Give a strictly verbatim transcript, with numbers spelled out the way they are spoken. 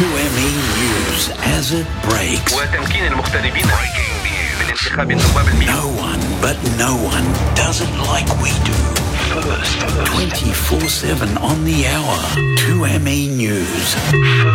two M E News as it breaks. وتمكين المغتربين من انتخاب النواب المئة. No one but no one does it like we do. First, twenty-four seven on the hour. two M E News.